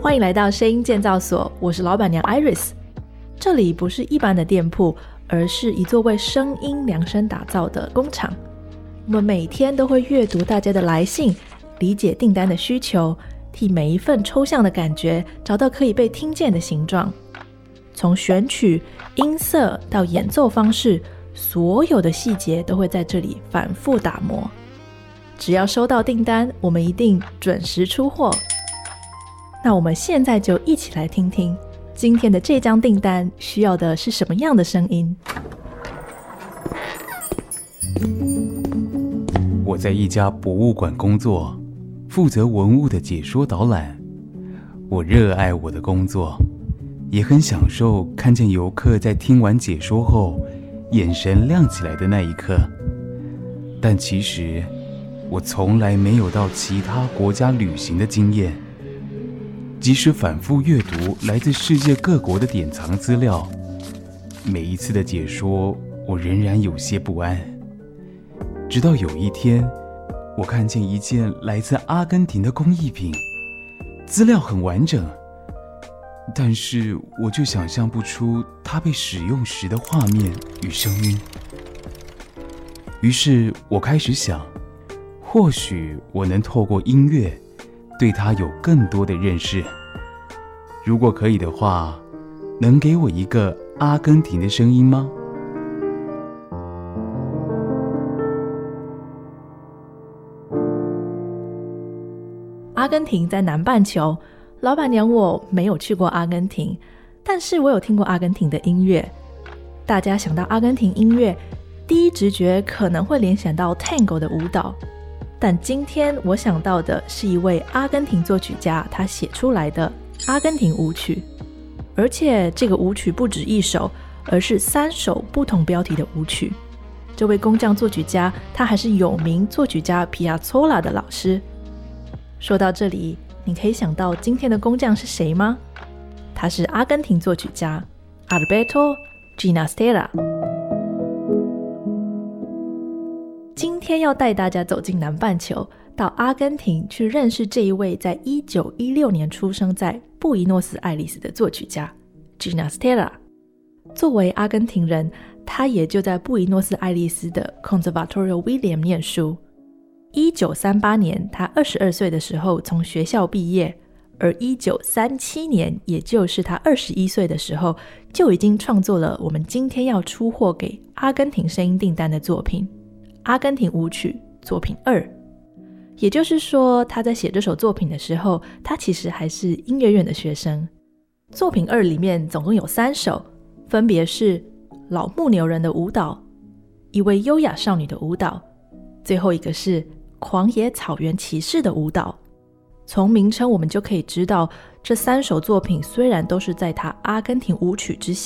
欢迎来到声音建造所，我是老板娘 Iris。 这里不是一般的店铺，而是一座为声音量身打造的工厂。我们每天都会阅读大家的来信，理解订单的需求，替每一份抽象的感觉找到可以被听见的形状。从选曲、音色到演奏方式，所有的细节都会在这里反复打磨。只要收到订单，我们一定准时出货。那我们现在就一起来听听今天的这张订单需要的是什么样的声音。 我在一家博物馆工作，负责文物的解说导览。我热爱我的工作，也很享受看见游客在听完解说后眼神亮起来的那一刻。但其实我从来没有到其他国家旅行的经验，即使反复阅读来自世界各国的典藏资料，每一次的解说我仍然有些不安。直到有一天，我看见一件来自阿根廷的工艺品，资料很完整，但是我却想象不出它被使用时的画面与声音。于是我开始想，或许我能透过音乐对它有更多的认识。如果可以的话，能给我一个阿根廷的声音吗？ 阿根廷在南半球，老板娘我没有去过阿根廷，但是我有听过阿根廷的音乐。大家想到阿根廷音乐，第一直觉可能会联想到 Tango 的舞蹈，但今天我想到的是一位阿根廷作曲家他写出来的阿根廷舞曲，而且这个舞曲不止一首，而是3首不同标题的舞曲。这位工匠作曲家他还是有名作曲家皮亚佐拉的老师。说到这里，你可以想到今天的工匠是谁吗？他是阿根廷作曲家 Alberto Ginastera。 今天要带大家走进南半球，到阿根廷去认识这一位在1916年出生在布宜诺斯艾利斯的作曲家 Ginastera。 作为阿根廷人，他也就在布宜诺斯艾利斯的 Conservatorio William 念书。1938年他22岁的时候从学校毕业，而1937年也就是他21岁的时候，就已经创作了我们今天要出货给阿根廷声音订单的作品阿根廷舞曲作品2。也就是说，他在写这首作品的时候，他其实还是音乐院的学生。作品2里面总共有3首，分别是老牧牛人的舞蹈、一位优雅少女的舞蹈，最后一个是狂野草原骑士的舞蹈。从名称我们就可以知道，这3首作品虽然都是在他阿根廷舞曲之下，